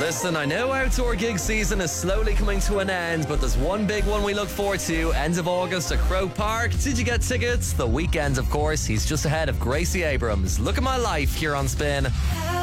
Listen, I know outdoor gig season is slowly coming to an end, but there's one big one we look forward to, end of August at Croke Park. Did you get tickets? The Weeknd, of course. He's just ahead of Gracie Abrams. Look at My Life here on Spin.